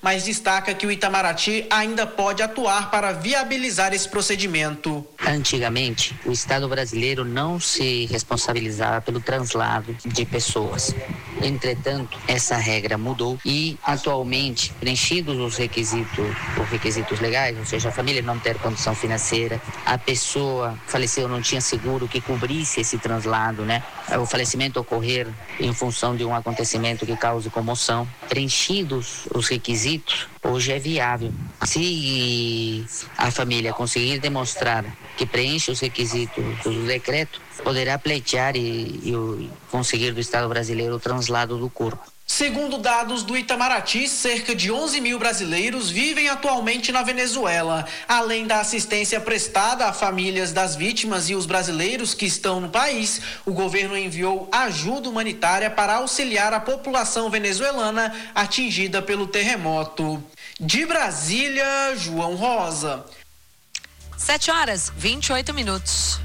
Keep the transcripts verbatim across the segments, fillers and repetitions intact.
mas destaca que o Itamaraty ainda pode atuar para viabilizar esse procedimento. Antigamente, o Estado brasileiro não se responsabilizava pelo translado de pessoas. Entretanto, essa regra mudou e, atualmente, preenchidos os requisitos, os requisitos legais, ou seja, a família não ter condição financeira, a pessoa faleceu, não tinha seguro que cobrisse esse translado, né? O falecimento ocorrer em função de um acontecimento que cause comoção. Preenchidos os requisitos, hoje é viável. Se a família conseguir demonstrar que preenche os requisitos do decreto, poderá pleitear e, e conseguir do Estado brasileiro o translado do corpo. Segundo dados do Itamaraty, cerca de onze mil brasileiros vivem atualmente na Venezuela. Além da assistência prestada a famílias das vítimas e os brasileiros que estão no país, o governo enviou ajuda humanitária para auxiliar a população venezuelana atingida pelo terremoto. De Brasília, João Rosa. sete horas, vinte e oito minutos.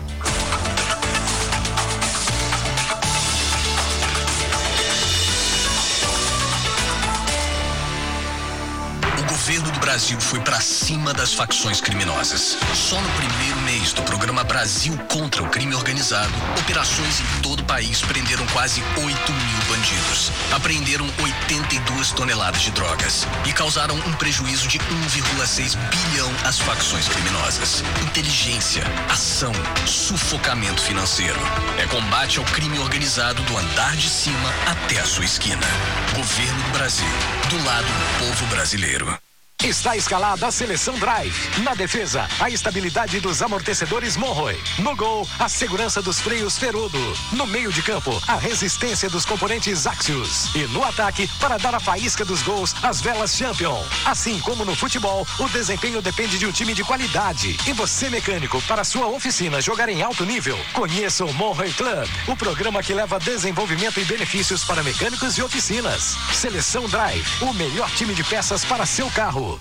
O governo do Brasil foi para cima das facções criminosas. Só no primeiro mês do programa Brasil contra o Crime Organizado, operações em todo o país prenderam quase oito mil bandidos. Apreenderam oitenta e duas toneladas de drogas e causaram um prejuízo de um vírgula seis bilhão às facções criminosas. Inteligência, ação, sufocamento financeiro. É combate ao crime organizado do andar de cima até a sua esquina. Governo do Brasil, do lado do povo brasileiro. Está escalada a Seleção Drive. Na defesa, a estabilidade dos amortecedores Monroe. No gol, a segurança dos freios Ferudo. No meio de campo, a resistência dos componentes Axios. E no ataque, para dar a faísca dos gols, as velas Champion. Assim como no futebol, o desempenho depende de um time de qualidade. E você, mecânico, para sua oficina jogar em alto nível, conheça o Monroe Club, o programa que leva desenvolvimento e benefícios para mecânicos e oficinas. Seleção Drive, o melhor time de peças para seu carro.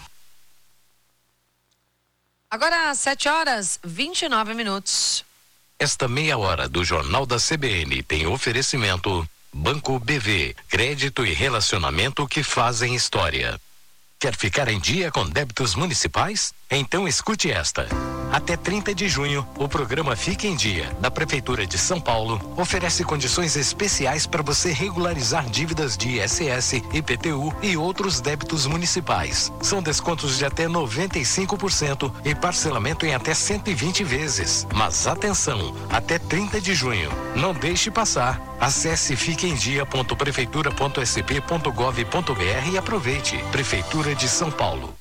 Agora, sete horas, vinte e nove minutos. Esta meia hora do Jornal da C B N tem oferecimento Banco B V, crédito e relacionamento que fazem história. Quer ficar em dia com débitos municipais? Então escute esta. Até trinta de junho, o programa Fique em Dia, da Prefeitura de São Paulo, oferece condições especiais para você regularizar dívidas de I S S, I P T U e outros débitos municipais. São descontos de até noventa e cinco por cento e parcelamento em até cento e vinte vezes. Mas atenção, até trinta de junho. Não deixe passar. Acesse fique em dia ponto prefeitura ponto s p ponto gov ponto b r e aproveite. Prefeitura de São Paulo.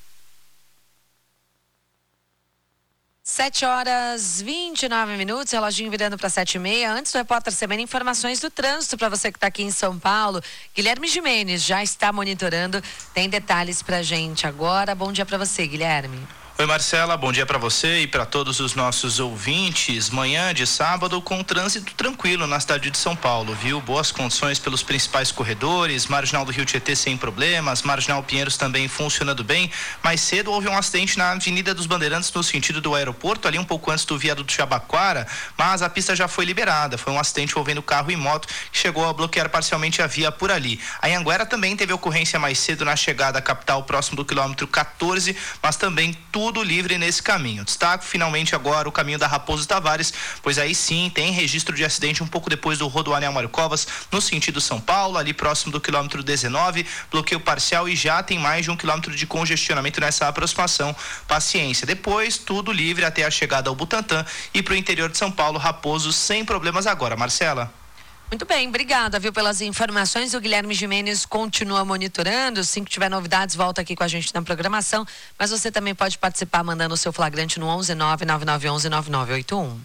sete horas, vinte e nove minutos, reloginho virando para sete e meia. Antes do Repórter C B N, informações do trânsito para você que está aqui em São Paulo. Guilherme Gimenez já está monitorando, tem detalhes para gente agora. Bom dia para você, Guilherme. Oi, Marcela, bom dia para você e para todos os nossos ouvintes. Manhã de sábado com trânsito tranquilo na cidade de São Paulo, viu? Boas condições pelos principais corredores, Marginal do Rio Tietê sem problemas, Marginal Pinheiros também funcionando bem. Mais cedo houve um acidente na Avenida dos Bandeirantes no sentido do aeroporto, ali um pouco antes do viaduto Jabaquara, mas a pista já foi liberada. Foi um acidente envolvendo carro e moto que chegou a bloquear parcialmente a via por ali. A Anhanguera também teve ocorrência mais cedo na chegada à capital, próximo do quilômetro quatorze, mas também tudo Tudo livre nesse caminho. Destaco finalmente agora o caminho da Raposo Tavares, pois aí sim tem registro de acidente um pouco depois do Rodoanel Mário Covas, no sentido São Paulo, ali próximo do quilômetro dezenove, bloqueio parcial e já tem mais de um quilômetro de congestionamento nessa aproximação. Paciência. Depois, tudo livre até a chegada ao Butantã e para o interior de São Paulo, Raposo sem problemas agora. Marcela? Muito bem, obrigada, viu, pelas informações. O Guilherme Gimenez continua monitorando. Assim que tiver novidades, volta aqui com a gente na programação. Mas você também pode participar mandando o seu flagrante no onze nove nove nove um um nove nove oito um.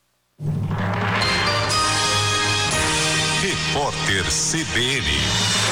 Repórter C B N.